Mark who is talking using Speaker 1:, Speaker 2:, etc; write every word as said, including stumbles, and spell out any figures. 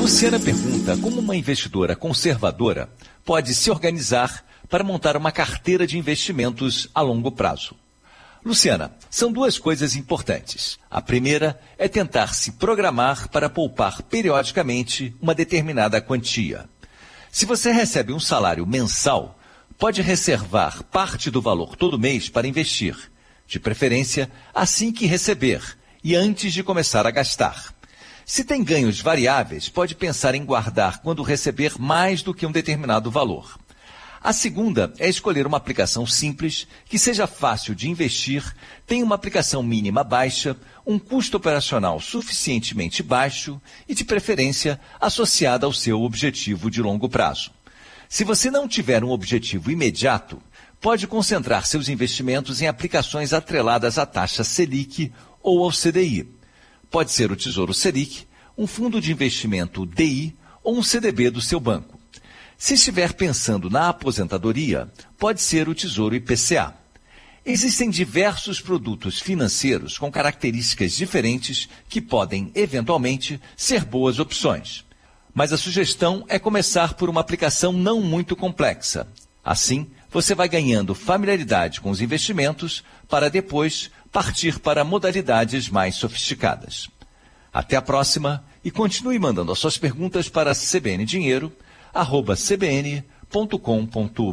Speaker 1: Luciana pergunta como uma investidora conservadora pode se organizar para montar uma carteira de investimentos a longo prazo. Luciana, são duas coisas importantes. A primeira é tentar se programar para poupar periodicamente uma determinada quantia. Se você recebe um salário mensal, pode reservar parte do valor todo mês para investir, de preferência assim que receber e antes de começar a gastar. Se tem ganhos variáveis, pode pensar em guardar quando receber mais do que um determinado valor. A segunda é escolher uma aplicação simples, que seja fácil de investir, tenha uma aplicação mínima baixa, um custo operacional suficientemente baixo e, de preferência, associada ao seu objetivo de longo prazo. Se você não tiver um objetivo imediato, pode concentrar seus investimentos em aplicações atreladas à taxa Selic ou ao C D I. Pode ser o Tesouro Selic, um fundo de investimento D I ou um C D B do seu banco. Se estiver pensando na aposentadoria, pode ser o Tesouro I P C A. Existem diversos produtos financeiros com características diferentes que podem, eventualmente, ser boas opções. Mas a sugestão é começar por uma aplicação não muito complexa. Assim, você vai ganhando familiaridade com os investimentos para depois partir para modalidades mais sofisticadas. Até a próxima e continue mandando as suas perguntas para cbndinheiro arroba c b n ponto com ponto